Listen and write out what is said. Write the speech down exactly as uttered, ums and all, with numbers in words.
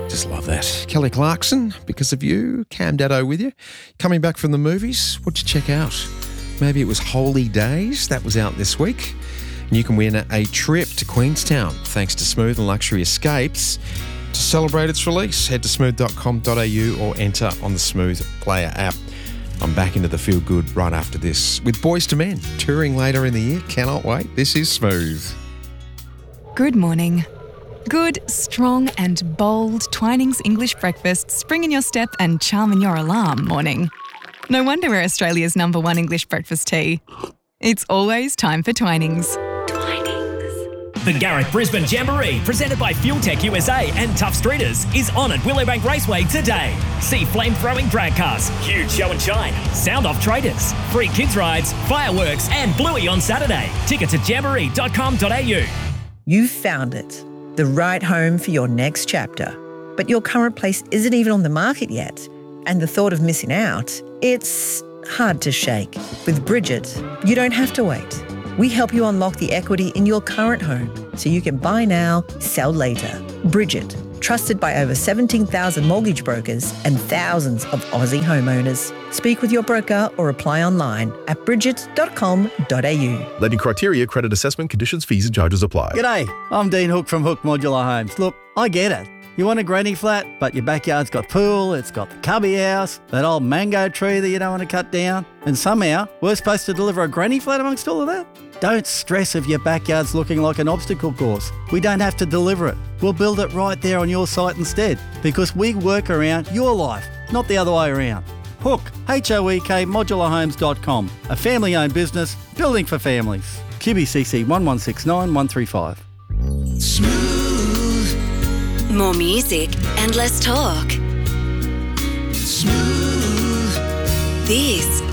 Just love that. Kelly Clarkson, Because of You. Cam Daddo with you. Coming back from the movies, what'd you check out? Maybe it was Holy Days. That was out this week. And you can win a trip to Queenstown thanks to Smooth and Luxury Escapes. To celebrate its release, head to smooth dot com dot a u or enter on the Smooth Player app. I'm back into the feel good right after this with Boys to Men touring later in the year. Cannot wait. This is Smooth. Good morning. Good, strong and bold Twinings English breakfast spring in your step and charm in your alarm morning. No wonder we're Australia's number one English breakfast tea. It's always time for Twinings. Twinings. The Gareth Brisbane Jamboree, presented by Fuel Tech U S A and Tough Streeters, is on at Willowbank Raceway today. See flame-throwing drag cars, huge show and shine, sound-off traders, free kids rides, fireworks and Bluey on Saturday. Tickets at jamboree dot com dot a u. You've found it. The right home for your next chapter. But your current place isn't even on the market yet. And the thought of missing out, it's hard to shake. With Bridget, you don't have to wait. We help you unlock the equity in your current home so you can buy now, sell later. Bridget, trusted by over seventeen thousand mortgage brokers and thousands of Aussie homeowners. Speak with your broker or apply online at bridget dot com dot a u. Lending criteria, credit assessment, conditions, fees and charges apply. G'day, I'm Dean Hook from Hook Modular Homes. Look, I get it. You want a granny flat, but your backyard's got pool, it's got the cubby house, that old mango tree that you don't want to cut down, and somehow we're supposed to deliver a granny flat amongst all of that? Don't stress if your backyard's looking like an obstacle course. We don't have to deliver it. We'll build it right there on your site instead, because we work around your life, not the other way around. Hook, H O E K, modular homes dot com, a family-owned business building for families. Q B C C one one six nine one three five. Smooth. More music and less talk. Smooth. This